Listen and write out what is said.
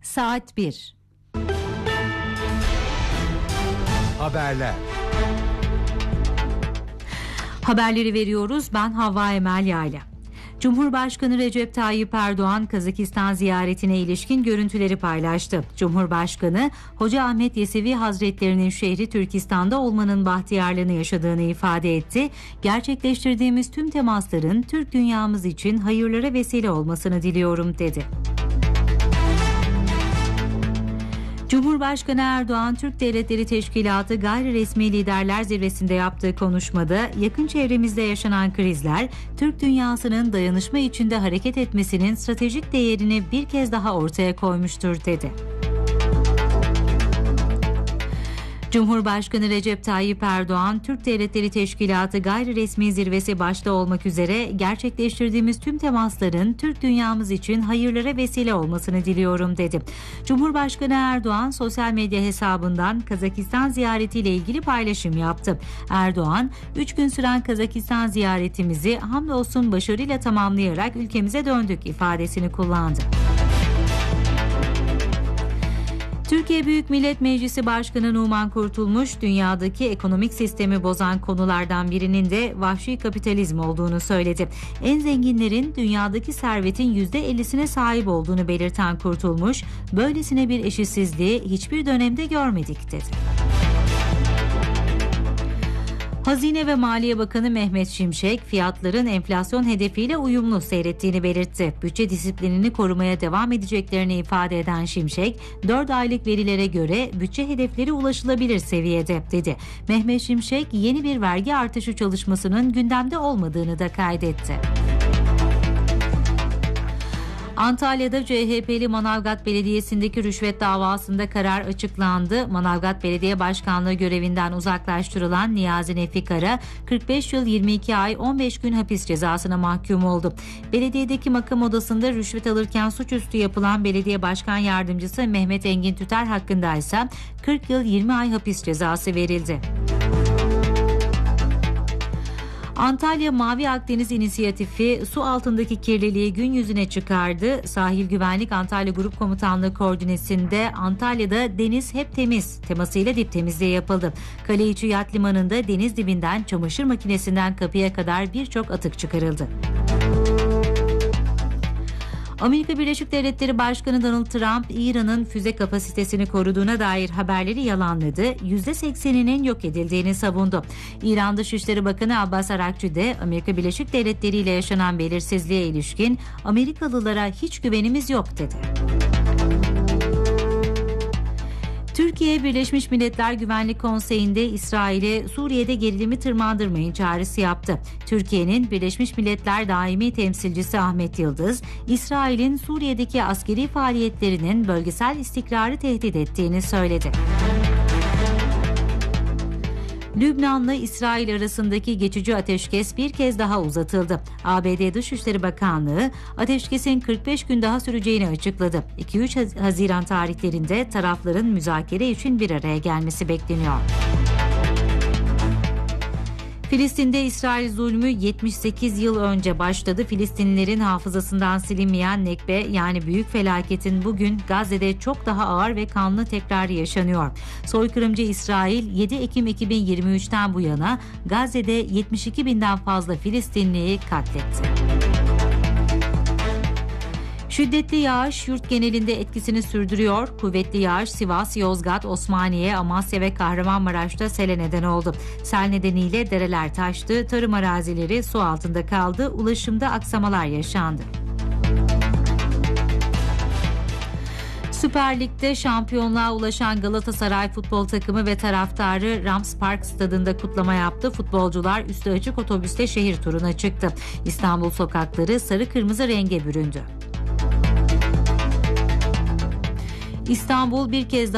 Saat 1. Haberler. Haberleri veriyoruz. Ben Havva Emel Yayla. Cumhurbaşkanı Recep Tayyip Erdoğan Kazakistan ziyaretine ilişkin görüntüleri paylaştı. Cumhurbaşkanı, Hoca Ahmet Yesevi Hazretlerinin şehri Türkistan'da olmanın bahtiyarlığını yaşadığını ifade etti. Gerçekleştirdiğimiz tüm temasların Türk dünyamız için hayırlara vesile olmasını diliyorum dedi. Cumhurbaşkanı Erdoğan, Türk Devletleri Teşkilatı Gayri Resmi Liderler Zirvesi'nde yaptığı konuşmada yakın çevremizde yaşanan krizler, Türk dünyasının dayanışma içinde hareket etmesinin stratejik değerini bir kez daha ortaya koymuştur dedi. Cumhurbaşkanı Recep Tayyip Erdoğan, Türk Devletleri Teşkilatı Gayri Resmi Zirvesi başta olmak üzere gerçekleştirdiğimiz tüm temasların Türk dünyamız için hayırlara vesile olmasını diliyorum dedi. Cumhurbaşkanı Erdoğan sosyal medya hesabından Kazakistan ziyaretiyle ilgili paylaşım yaptı. Erdoğan, 3 gün süren Kazakistan ziyaretimizi hamdolsun başarıyla tamamlayarak ülkemize döndük ifadesini kullandı. Türkiye Büyük Millet Meclisi Başkanı Numan Kurtulmuş, dünyadaki ekonomik sistemi bozan konulardan birinin de vahşi kapitalizm olduğunu söyledi. En zenginlerin dünyadaki servetin %50'sine sahip olduğunu belirten Kurtulmuş, böylesine bir eşitsizliği hiçbir dönemde görmedik dedi. Hazine ve Maliye Bakanı Mehmet Şimşek, fiyatların enflasyon hedefiyle uyumlu seyrettiğini belirtti. Bütçe disiplinini korumaya devam edeceklerini ifade eden Şimşek, 4 aylık verilere göre bütçe hedefleri ulaşılabilir seviyede dedi. Mehmet Şimşek, yeni bir vergi artışı çalışmasının gündemde olmadığını da kaydetti. Antalya'da CHP'li Manavgat Belediyesi'ndeki rüşvet davasında karar açıklandı. Manavgat Belediye Başkanlığı görevinden uzaklaştırılan Niyazi Nefik Ara, 45 yıl 22 ay 15 gün hapis cezasına mahkum oldu. Belediyedeki makam odasında rüşvet alırken suçüstü yapılan Belediye Başkan Yardımcısı Mehmet Engin Tüter hakkında ise 40 yıl 20 ay hapis cezası verildi. Antalya Mavi Akdeniz İnisiyatifi su altındaki kirliliği gün yüzüne çıkardı. Sahil Güvenlik Antalya Grup Komutanlığı koordinesinde Antalya'da deniz hep temiz temasıyla dip temizliği yapıldı. Kaleiçi Yat Limanı'nda deniz dibinden çamaşır makinesinden kapıya kadar birçok atık çıkarıldı. Amerika Birleşik Devletleri Başkanı Donald Trump, İran'ın füze kapasitesini koruduğuna dair haberleri yalanladı, %80'inin yok edildiğini savundu. İran Dışişleri Bakanı Abbas Arakçı de Amerika Birleşik Devletleri ile yaşanan belirsizliğe ilişkin Amerikalılara hiç güvenimiz yok dedi. Türkiye, Birleşmiş Milletler Güvenlik Konseyi'nde İsrail'e Suriye'de gerilimi tırmandırmayın çağrısı yaptı. Türkiye'nin Birleşmiş Milletler Daimi Temsilcisi Ahmet Yıldız, İsrail'in Suriye'deki askeri faaliyetlerinin bölgesel istikrarı tehdit ettiğini söyledi. Lübnan'la İsrail arasındaki geçici ateşkes bir kez daha uzatıldı. ABD Dışişleri Bakanlığı ateşkesin 45 gün daha süreceğini açıkladı. 2-3 Haziran tarihlerinde tarafların müzakere için bir araya gelmesi bekleniyor. Filistin'de İsrail zulmü 78 yıl önce başladı. Filistinlilerin hafızasından silinmeyen Nekbe yani büyük felaketin bugün Gazze'de çok daha ağır ve kanlı tekrarı yaşanıyor. Soykırımcı İsrail 7 Ekim 2023'ten bu yana Gazze'de 72 binden fazla Filistinliyi katletti. Şiddetli yağış yurt genelinde etkisini sürdürüyor. Kuvvetli yağış Sivas, Yozgat, Osmaniye, Amasya ve Kahramanmaraş'ta sele neden oldu. Sel nedeniyle dereler taştı, tarım arazileri su altında kaldı, ulaşımda aksamalar yaşandı. Süper Lig'de şampiyonluğa ulaşan Galatasaray futbol takımı ve taraftarı Rams Park stadında kutlama yaptı. Futbolcular üstü açık otobüste şehir turuna çıktı. İstanbul sokakları sarı kırmızı renge büründü. İstanbul bir kez